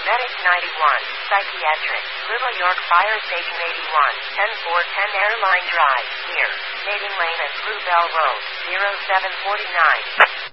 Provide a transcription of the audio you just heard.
Medic 91, Psychiatric, Little York Fire Station 81, 10410 Airline Drive, near Mating Lane and Bluebell Road, 0749.